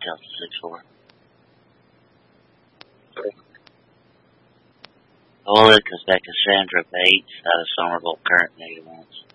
Delta 6-4. Hello, Quebec, Cassandra Bates out of Somerville, current negative 1.